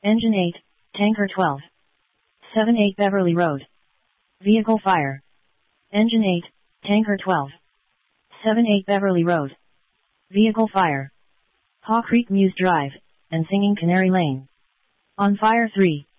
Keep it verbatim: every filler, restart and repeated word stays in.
Engine eight, Tanker twelve. seven eight Beverly Road. Vehicle fire. Engine eight, Tanker twelve. seven eight Beverly Road. Vehicle fire. Paw Creek Muse Drive, and Singing Canary Lane. On fire three.